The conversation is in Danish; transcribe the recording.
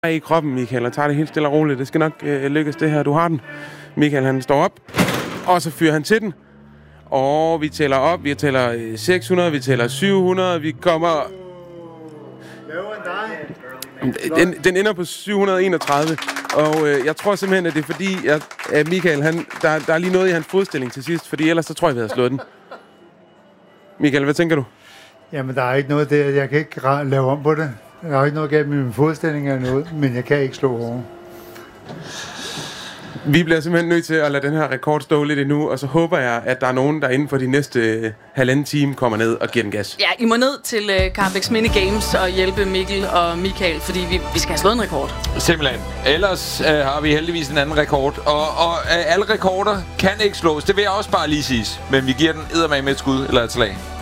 i kroppen, Michael, og tager det helt stille og roligt. Det skal nok lykkes det her. Du har den. Michael, han står op, og så fyrer han til den. Og vi tæller op. Vi tæller 600, vi tæller 700. Vi kommer... Den ender på 731. Og jeg tror simpelthen, at det er fordi, at Michael, der er lige noget i hans fodstilling til sidst. Fordi ellers så tror jeg, vi havde slået den. Michael, hvad tænker du? Jamen, der er ikke noget der. Jeg kan ikke lave om på det. Der er ikke noget galt med min fodstilling eller noget, men jeg kan ikke slå over. Vi bliver simpelthen nødt til at lade den her rekord stå lidt endnu, og så håber jeg, at der er nogen, der inden for de næste halvanden time kommer ned og giver den gas. Ja, I må ned til Carbex Mini Games og hjælpe Mikkel og Michael, fordi vi skal have slået en rekord. Simpelthen. Ellers har vi heldigvis en anden rekord, og alle rekorder kan ikke slås. Det vil jeg også bare lige sige, men vi giver den eddermame med et skud eller et slag.